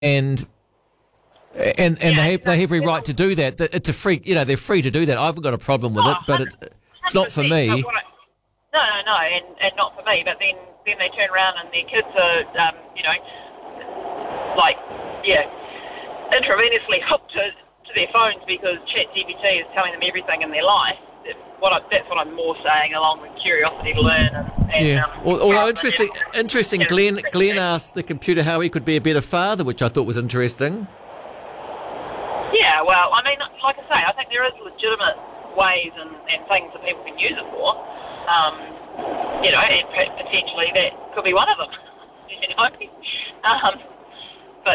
and they have every right to do that. It's a free, they're free to do that. I've got a problem with it, but it's not for me. No, and not for me. But then they turn around and their kids are, intravenously hooked to their phones because ChatGPT is telling them everything in their life. That's what I'm more saying, along with curiosity to learn. Although interesting. Glenn asked the computer how he could be a better father, which I thought was interesting. Yeah, well, I mean, like I say, I think there is legitimate ways and things that people can use it for. And potentially that could be one of them. But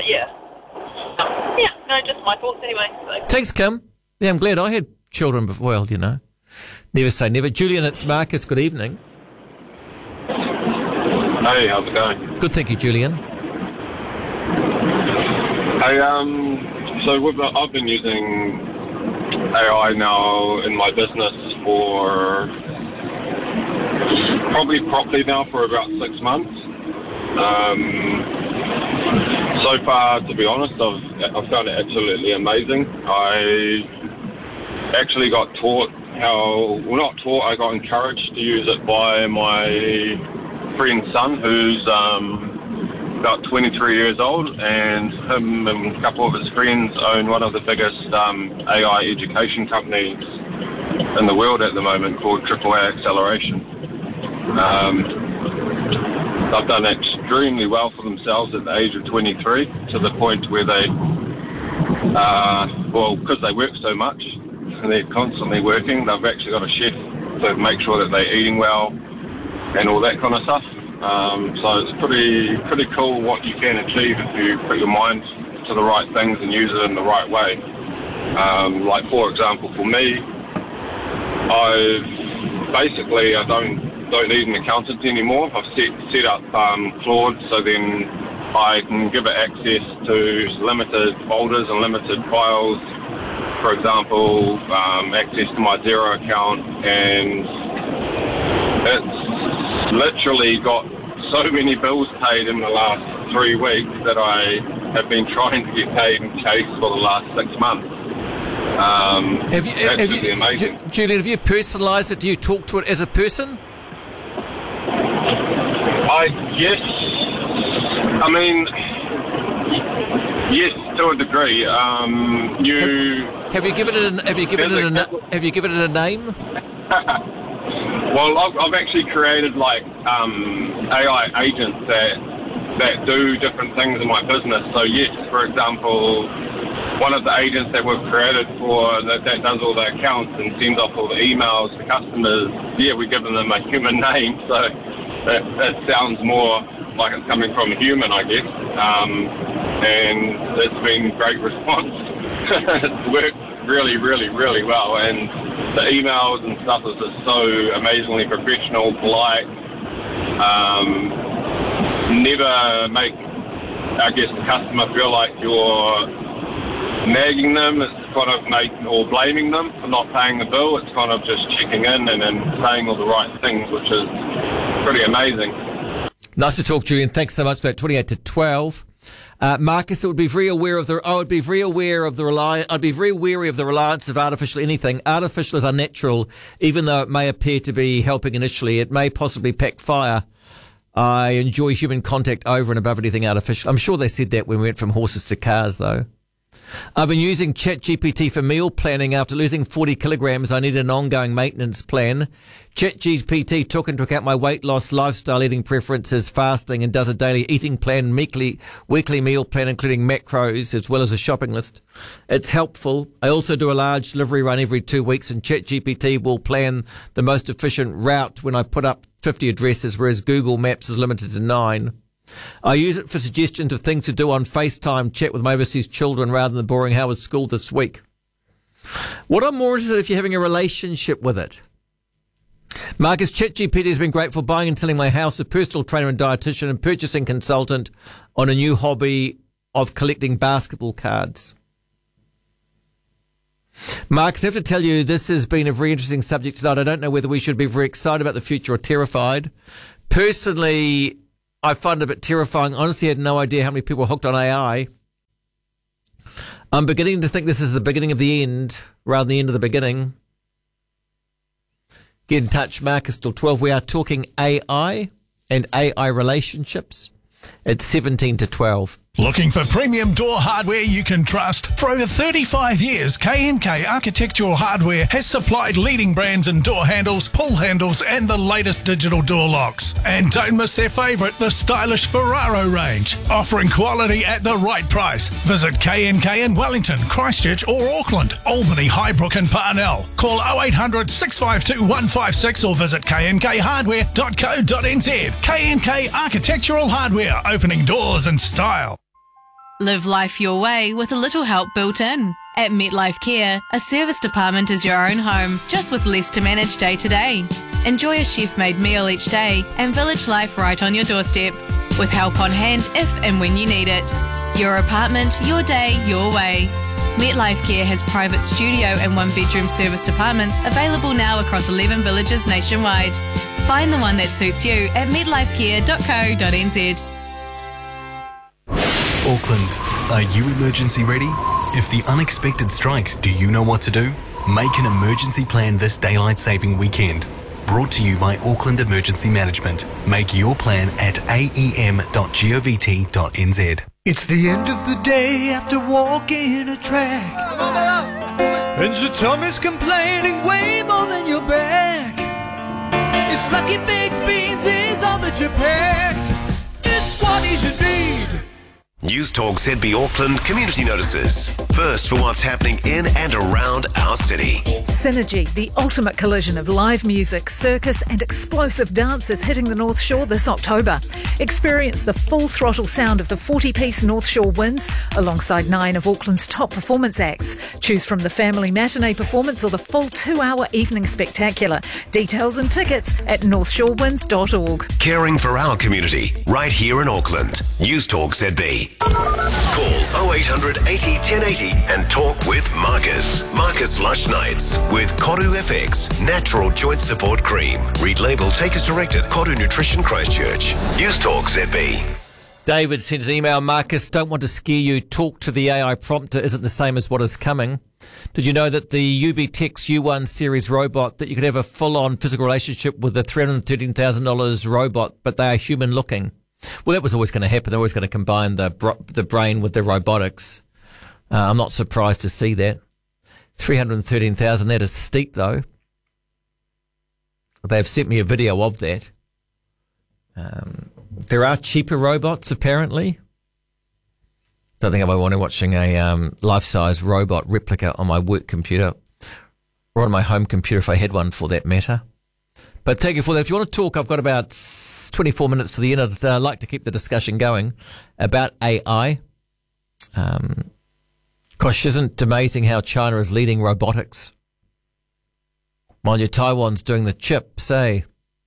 just my thoughts anyway. So. Thanks, Kim. Yeah, I'm glad I had children before. Well, never say never. Julian, it's Marcus. Good evening. Hey, how's it going? Good, thank you, Julian. Hey, so I've been using AI now in my business for probably properly now for about 6 months. So far, to be honest, I've found it absolutely amazing. I actually got taught I got encouraged to use it by my friend's son, who's about 23 years old, and him and a couple of his friends own one of the biggest AI education companies in the world at the moment, called AAA Acceleration. They've done extremely well for themselves at the age of 23, to the point where they, because they work so much and they're constantly working, they've actually got a chef to make sure that they're eating well and all that kind of stuff. So it's pretty cool what you can achieve if you put your mind to the right things and use it in the right way. Like, for example, for me, I don't need an accountant anymore. I've set up Claude, so then I can give it access to limited folders and limited files. For example, access to my Xero account, and it's literally got so many bills paid in the last 3 weeks that I have been trying to get paid and chased for the last 6 months. Amazing. Julian, have you personalised it? Do you talk to it as a person? Yes. I mean, yes, to a degree. Have you given it a name? Well, I've actually created AI agents that do different things in my business. So yes, for example, one of the agents that we've created for that does all the accounts and sends off all the emails to customers. Yeah, we give them a human name, so that sounds more like it's coming from a human, I guess. And it's been great response. It's worked really, really, really well, and the emails and stuff is just so amazingly professional, polite. Never make, I guess, the customer feel like you're nagging them. It's kind of or blaming them for not paying the bill. It's kind of just checking in and then saying all the right things, which is pretty amazing. Nice to talk, Julian. Thanks so much for that. 28 to 12. Marcus, I'd be very wary of the reliance of artificial anything. Artificial is unnatural, even though it may appear to be helping initially. It may possibly pack fire. I enjoy human contact over and above anything artificial. I'm sure they said that when we went from horses to cars, though. I've been using ChatGPT for meal planning. After losing 40 kilograms, I needed an ongoing maintenance plan. ChatGPT took into account my weight loss, lifestyle, eating preferences, fasting, and does a daily eating plan, weekly meal plan, including macros, as well as a shopping list. It's helpful. I also do a large delivery run every 2 weeks, and ChatGPT will plan the most efficient route when I put up 50 addresses, whereas Google Maps is limited to 9. I use it for suggestions of things to do on FaceTime, chat with my overseas children rather than the boring how was school this week. What I'm more interested in if you're having a relationship with it. Marcus, ChatGPT has been great for buying and selling my house, a personal trainer and dietitian, and purchasing consultant on a new hobby of collecting basketball cards. Marcus, I have to tell you, this has been a very interesting subject tonight. I don't know whether we should be very excited about the future or terrified. Personally, I find it a bit terrifying. Honestly, I had no idea how many people are hooked on AI. I'm beginning to think this is the beginning of the end rather than the end of the beginning. Get in touch, Marcus, till 12. We are talking AI and AI relationships. It's 17 to 12. Looking for premium door hardware you can trust? For over 35 years, K&K Architectural Hardware has supplied leading brands in door handles, pull handles, and the latest digital door locks. And don't miss their favourite, the stylish Ferraro range, offering quality at the right price. Visit K&K in Wellington, Christchurch or Auckland, Albany, Highbrook and Parnell. Call 0800 652 156 or visit knkhardware.co.nz. K&K Architectural Hardware, opening doors in style. Live life your way with a little help built in. At MetLife Care, a service department is your own home, just with less to manage day to day. Enjoy a chef-made meal each day and village life right on your doorstep, with help on hand if and when you need it. Your apartment, your day, your way. MetLife Care has private studio and one-bedroom service departments available now across 11 villages nationwide. Find the one that suits you at metlifecare.co.nz. Auckland, are you emergency ready? If the unexpected strikes, do you know what to do? Make an emergency plan this daylight saving weekend. Brought to you by Auckland Emergency Management. Make your plan at aem.govt.nz. It's the end of the day after walking a track, and your tummy's complaining way more than your back. It's Lucky Baked Beans is all that you packed. It's what you should need. News Talk ZB Auckland community notices. First for what's happening in and around our city. Synergy, the ultimate collision of live music, circus and explosive dance is hitting the North Shore this October. Experience the full throttle sound of the 40-piece North Shore Winds alongside 9 of Auckland's top performance acts. Choose from the family matinee performance or the full 2-hour evening spectacular. Details and tickets at northshorewinds.org. Caring for our community right here in Auckland. News Talk ZB. Call 0800 80 1080 and talk with Marcus. Marcus Lush Nights with Koru FX Natural Joint Support Cream. Read label, take as directed. Koru Nutrition Christchurch. News Talk ZB. David sent an email, Marcus, don't want to scare you. Talk to the AI prompter isn't the same as what is coming. Did you know that the UBTEX U1 series robot, that you could have a full-on physical relationship with the $313,000 robot, but they are human looking? Well, that was always going to happen. They're always going to combine the brain with the robotics. I'm not surprised to see that. 313,000, that is steep, though. They've sent me a video of that. There are cheaper robots, apparently. Don't think I want to watching a life-size robot replica on my work computer or on my home computer if I had one, for that matter. But thank you for that. If you want to talk, I've got about 24 minutes to the end. I'd like to keep the discussion going about AI. Gosh, isn't it amazing how China is leading robotics? Mind you, Taiwan's doing the chips, eh?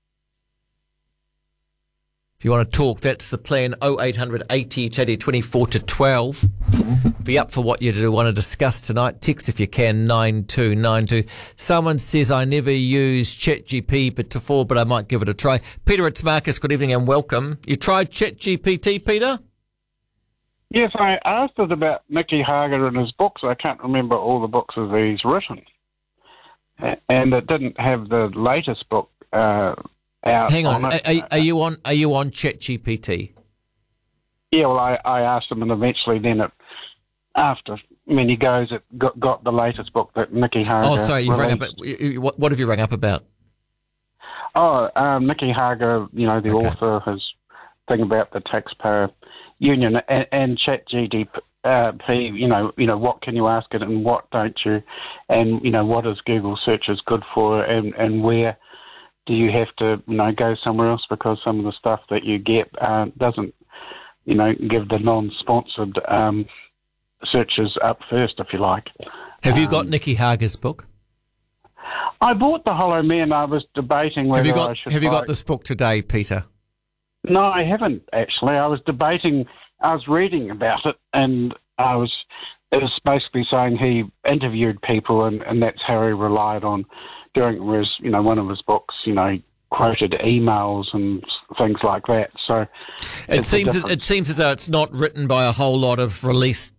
If you want to talk, that's the plan. 0800 80 24 to 12. Be up for what you want to discuss tonight. Text if you can, 9292. Someone says, I never use ChatGPT before, but I might give it a try. Peter, it's Marcus. Good evening and welcome. You tried ChatGPT, Peter? Yes, I asked it about Nicky Hager and his books. I can't remember all the books that he's written. And it didn't have the latest book out. Hang on, are you on ChatGPT? Yeah, well, I asked him, and eventually then after many goes, it got the latest book that Nicky Hager. Oh, sorry, you've rung up. What have you rung up about? Oh, Nicky Hager, the author, his thing about the taxpayer union and ChatGPT. What can you ask it and what don't you, and what is Google searches good for, and where do you have to, go somewhere else because some of the stuff that you get doesn't, give the non-sponsored searches up first, if you like. Have you got Nicky Hager's book? I bought The Hollow Man. I was debating whether I should. Have you got this book today, Peter? No, I haven't, actually. I was debating, I was reading about it, and it was basically saying he interviewed people, and that's how he relied on doing it, whereas, one of his books, quoted emails and things like that. So it seems as though it's not written by a whole lot of released